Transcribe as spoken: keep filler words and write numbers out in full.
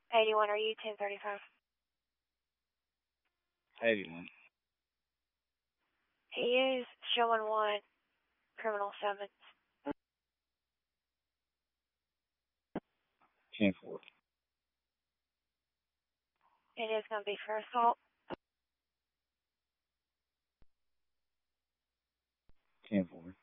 eighty-one, are you ten thirty-five? eighty-one. He is showing one criminal summons. ten four. It is going to be for assault. ten four.